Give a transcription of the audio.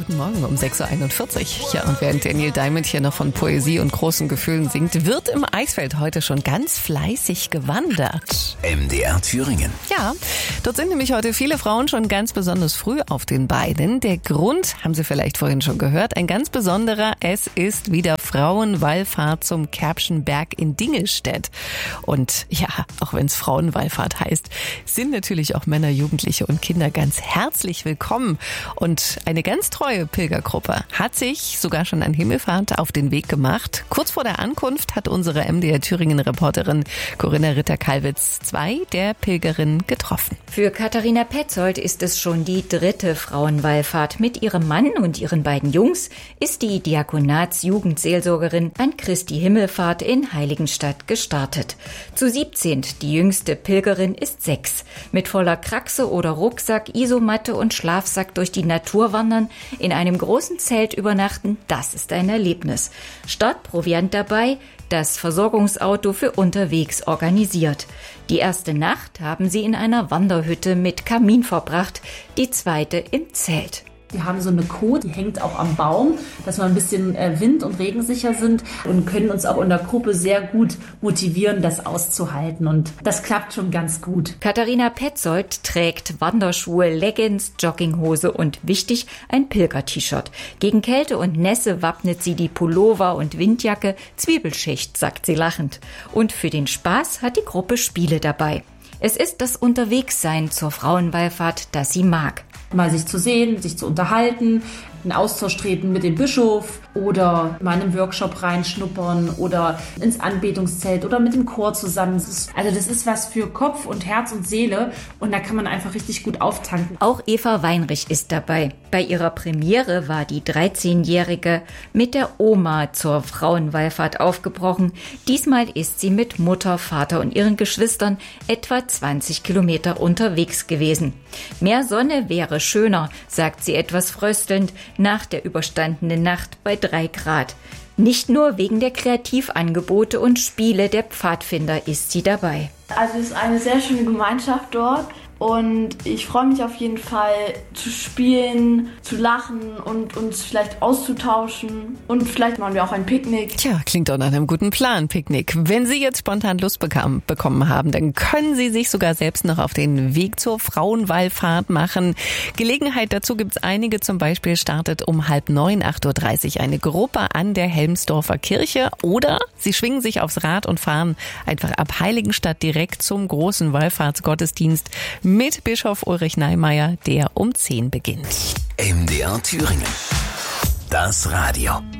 Guten Morgen um 6.41 Uhr. Ja, und während der Neil Diamond hier noch von Poesie und großen Gefühlen singt, wird im Eisfeld heute schon ganz fleißig gewandert. MDR Thüringen. Ja, dort sind nämlich heute viele Frauen schon ganz besonders früh auf den Beinen. Der Grund, haben Sie vielleicht vorhin schon gehört, ein ganz besonderer. Es ist wieder Frauenwallfahrt zum Kerbschen Berg in Dingelstedt. Und ja, auch wenn es Frauenwallfahrt heißt, sind natürlich auch Männer, Jugendliche und Kinder ganz herzlich willkommen. Und eine ganz treue Pilgergruppe hat sich sogar schon an Himmelfahrt auf den Weg gemacht. Kurz vor der Ankunft hat unsere MDR Thüringen-Reporterin Corinna Ritter-Kalwitz 2 der Pilgerinnen getroffen. Für Katharina Petzold ist es schon die 3. Frauenwallfahrt. Mit ihrem Mann und ihren beiden Jungs ist die Diakonats-Jugendseelsorgerin an Christi Himmelfahrt in Heiligenstadt gestartet. Zu 17. Die jüngste Pilgerin ist 6. Mit voller Kraxe oder Rucksack, Isomatte und Schlafsack durch die Natur wandern, in einem großen Zelt übernachten, das ist ein Erlebnis. Startproviant dabei, das Versorgungsauto für unterwegs organisiert. Die erste Nacht haben sie in einer Wanderhütte mit Kamin verbracht, die zweite im Zelt. Wir haben so eine Kode, die hängt auch am Baum, dass wir ein bisschen wind- und regensicher sind und können uns auch in der Gruppe sehr gut motivieren, das auszuhalten. Und das klappt schon ganz gut. Katharina Petzold trägt Wanderschuhe, Leggings, Jogginghose und wichtig, ein Pilger-T-Shirt. Gegen Kälte und Nässe wappnet sie die Pullover und Windjacke, Zwiebelschicht, sagt sie lachend. Und für den Spaß hat die Gruppe Spiele dabei. Es ist das Unterwegssein zur Frauenwallfahrt, das sie mag. Mal sich zu sehen, sich zu unterhalten, in Austausch treten mit dem Bischof oder mal in einen Workshop reinschnuppern oder ins Anbetungszelt oder mit dem Chor zusammen. Also das ist was für Kopf und Herz und Seele und da kann man einfach richtig gut auftanken. Auch Eva Weinrich ist dabei. Bei ihrer Premiere war die 13-Jährige mit der Oma zur Frauenwallfahrt aufgebrochen. Diesmal ist sie mit Mutter, Vater und ihren Geschwistern etwa 20 Kilometer unterwegs gewesen. Mehr Sonne wäre schöner, sagt sie etwas fröstelnd, nach der überstandenen Nacht bei 3 Grad. Nicht nur wegen der Kreativangebote und Spiele der Pfadfinder ist sie dabei. Also es ist eine sehr schöne Gemeinschaft dort und ich freue mich auf jeden Fall zu spielen, zu lachen und uns vielleicht auszutauschen und vielleicht machen wir auch ein Picknick. Tja, klingt doch nach einem guten Plan, Picknick. Wenn Sie jetzt spontan Lust bekommen haben, dann können Sie sich sogar selbst noch auf den Weg zur Frauenwallfahrt machen. Gelegenheit dazu gibt's einige, zum Beispiel startet um 8:30, 8:30 Uhr eine Gruppe an der Helmsdorfer Kirche oder Sie schwingen sich aufs Rad und fahren einfach ab Heiligenstadt direkt zum großen Wallfahrtsgottesdienst mit Bischof Ulrich Neimeyer, der um 10 beginnt. MDR Thüringen. Das Radio.